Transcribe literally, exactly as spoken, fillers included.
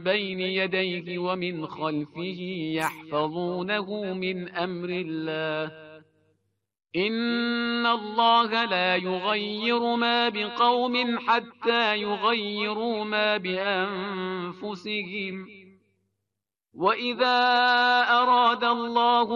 بين يديه ومن خلفه يحفظونه من أمر الله إن الله لا يغير ما بقوم حتى يغيروا ما بأنفسهم وإذا أراد الله